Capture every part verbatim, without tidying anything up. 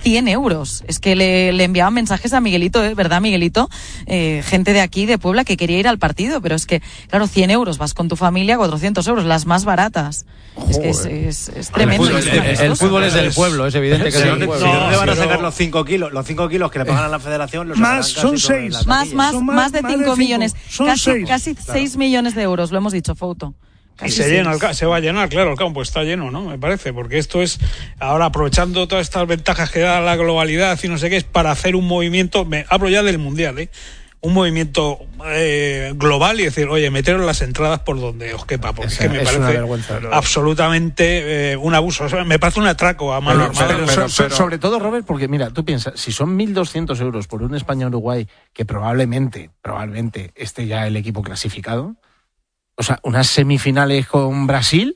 cien euros. Es que le, le enviaban mensajes a Miguelito, ¿eh? ¿Verdad, Miguelito? Eh, gente de aquí, de Puebla, que quería ir al partido, pero es que, claro, cien euros, vas con tu familia, cuatrocientos euros, las más baratas. Joder. Es que es, es, es tremendo. El fútbol, el, el fútbol es del pueblo, es evidente que sí, es del pueblo. ¿De dónde van a sacar los cinco kilos? Los cinco kilos que le pagan a la federación los más, son seis. Más, más, son más, más de cinco millones. Son casi seis. casi claro. seis millones de euros, lo hemos dicho, Fouto. Y se llena el, se va a llenar, claro, el campo está lleno, ¿no? Me parece, porque esto es, ahora aprovechando todas estas ventajas que da la globalidad y no sé qué, es para hacer un movimiento, me hablo ya del Mundial, ¿eh? Un movimiento eh, global y decir, oye, meteros las entradas por donde os quepa, porque es, es que me es parece absolutamente eh, un abuso, o sea, me parece un atraco a mano armada. Pero, pero, pero, sobre todo, Robert, porque mira, tú piensas, si son mil doscientos euros por un España-Uruguay, que probablemente, probablemente esté ya el equipo clasificado, o sea, unas semifinales con Brasil,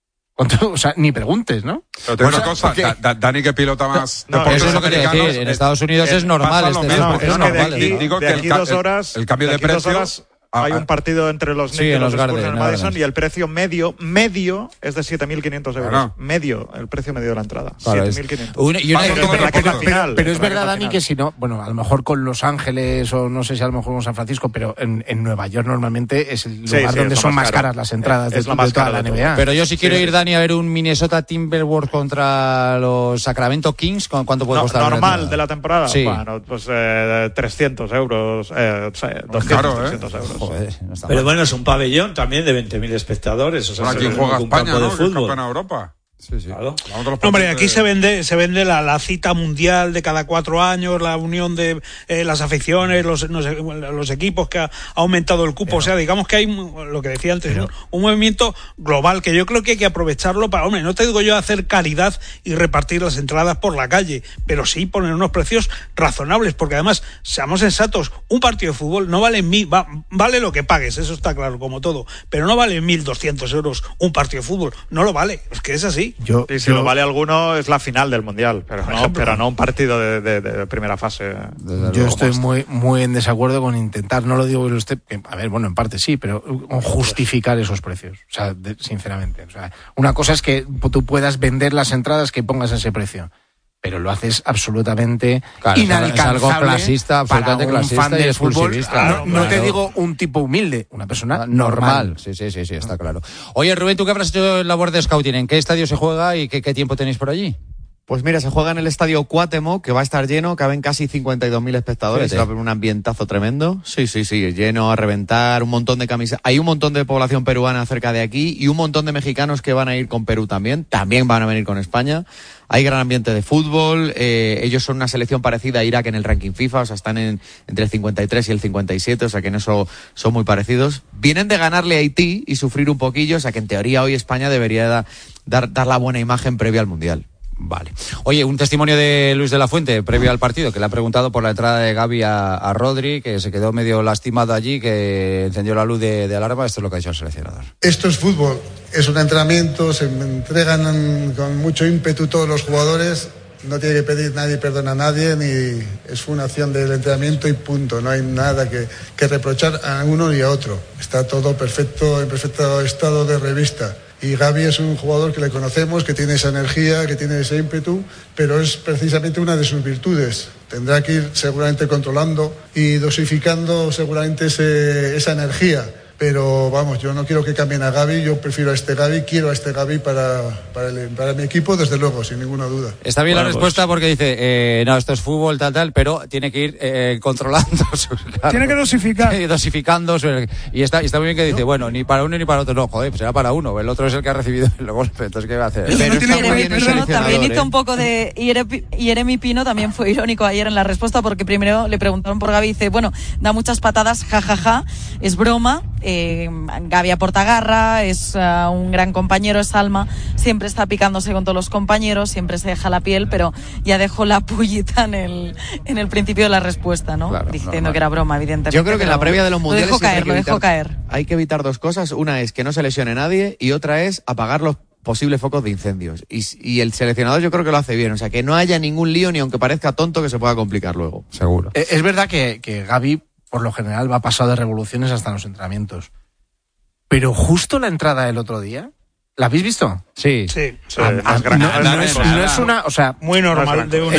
o sea, ni preguntes, ¿no? Pero tengo o sea, una cosa, porque... da, Dani que pilota más no, deportes eso es lo que americanos. decir, en Estados Unidos es normal este menos, es normal. de aquí, Digo de que aquí el, dos horas, el cambio de, de precio... Horas, hay un partido entre los Knicks sí, y los Spurs Spurs en el Madison y el precio medio, medio es de siete mil quinientos euros. Bueno. Medio, el precio medio de la entrada. Claro, siete mil quinientos. Una, y una, pero, pero, pero, pero, final, pero es verdad, Dani, que si no, bueno, a lo mejor con Los Ángeles o no sé si a lo mejor con San Francisco, pero en, en Nueva York normalmente es el lugar sí, sí, donde son más caras las entradas es, de, es de toda la N B A. Pero yo si quiero sí, ir, Dani, a ver un Minnesota Timberwolves contra los Sacramento Kings, ¿cuánto puede no, costar? Normal de la temporada. Sí. Bueno, pues eh, trescientos euros, eh, doscientos, claro, trescientos ¿eh? euros. Joder, no está pero mal. bueno, es un pabellón también de veinte mil espectadores. O sea, bueno, aquí juega España, ¿no? Que es campeón de Europa. Sí, sí. Claro. Hombre, aquí de... se vende se vende la, la cita mundial de cada cuatro años, la unión de eh, las aficiones, los, no sé, los equipos que ha, ha aumentado el cupo. Pero, o sea, digamos que hay, lo que decía antes, pero, un, un movimiento global que yo creo que hay que aprovecharlo para, hombre, no te digo yo hacer caridad y repartir las entradas por la calle, pero sí poner unos precios razonables, porque además, seamos sensatos, un partido de fútbol no vale mil, va, vale lo que pagues, eso está claro, como todo, pero no vale mil doscientos euros un partido de fútbol, no lo vale, es que es así. Yo, y si yo, lo vale alguno es la final del Mundial, pero no, pero no un partido de, de, de primera fase. Yo estoy muy muy en desacuerdo con intentar, no lo digo que usted, a ver, bueno, en parte sí, pero con justificar esos precios, o sea, de, sinceramente. O sea, una cosa es que tú puedas vender las entradas que pongas a ese precio, pero lo haces absolutamente claro, inalcanzable es algo clasista, absolutamente para un clasista fan del y fútbol. Claro, no, no claro. te digo un tipo humilde, una persona normal. normal. Sí, sí, sí, sí, está claro. Oye, Rubén, ¿tú qué habrás hecho en labor de scouting? ¿En qué estadio se juega y qué, qué tiempo tenéis por allí? Pues mira, se juega en el estadio Cuauhtémoc, que va a estar lleno, caben casi cincuenta y dos mil espectadores, va a haber un ambientazo tremendo. Sí, sí, sí, lleno a reventar, un montón de camisas. Hay un montón de población peruana cerca de aquí y un montón de mexicanos que van a ir con Perú también, también van a venir con España. Hay gran ambiente de fútbol, eh, ellos son una selección parecida a Irak en el ranking FIFA, o sea, están en, entre el cincuenta y tres y el cincuenta y siete, o sea que en eso son muy parecidos. Vienen de ganarle a Haití y sufrir un poquillo, o sea que en teoría hoy España debería da, dar, dar la buena imagen previa al Mundial. Vale. Oye, un testimonio de Luis de la Fuente previo al partido, que le ha preguntado por la entrada de Gavi a, a Rodri, que se quedó medio lastimado allí, que encendió la luz de, de alarma. Esto es lo que ha dicho el seleccionador. Esto es fútbol, es un entrenamiento, se entregan con mucho ímpetu todos los jugadores, no tiene que pedir nadie perdón a nadie, ni es una acción del entrenamiento y punto, no hay nada que, que reprochar a uno ni a otro. Está todo perfecto, en perfecto estado de revista. Y Gavi es un jugador que le conocemos, que tiene esa energía, que tiene ese ímpetu, pero es precisamente una de sus virtudes. Tendrá que ir seguramente controlando y dosificando seguramente ese, esa energía. Pero vamos, yo no quiero que cambien a Gavi, yo prefiero a este Gavi, quiero a este Gavi para, para, el, para mi equipo, desde luego, sin ninguna duda. Está bien bueno, la respuesta pues... porque dice, eh, no, esto es fútbol, tal, tal, pero tiene que ir eh, controlando sus cargos. Tiene que dosificar. Dosificando. Su, y, está, y está muy bien que dice, ¿no? Bueno, ni para uno ni para otro. No, joder, pues será para uno, el otro es el que ha recibido el golpe, entonces ¿qué va a hacer? Pero, pero está muy bien el seleccionador, también hizo ¿eh? un poco de... Jeremy Pino también fue irónico ayer en la respuesta porque primero le preguntaron por Gavi y dice, bueno, da muchas patadas, jajaja, ja, ja, es broma, eh, Gavi aporta garra, es uh, un gran compañero, es alma, siempre está picándose con todos los compañeros, siempre se deja la piel, pero ya dejó la pullita en el en el principio de la respuesta, ¿no? Claro, diciendo normal. Que era broma, evidentemente. Yo creo que en la previa de los mundiales lo dejó caer, hay, que lo evitar, dejó caer. hay que evitar dos cosas, una es que no se lesione nadie y otra es apagar los posibles focos de incendios. Y, y el seleccionador yo creo que lo hace bien, o sea, que no haya ningún lío ni aunque parezca tonto que se pueda complicar luego. Seguro. Es verdad que, que Gavi, por lo general, va pasado de revoluciones hasta en los entrenamientos. Pero justo la entrada del otro día, ¿la habéis visto? Sí. Sí. sí a, a, no, no, es, no es una, o sea, muy normal de un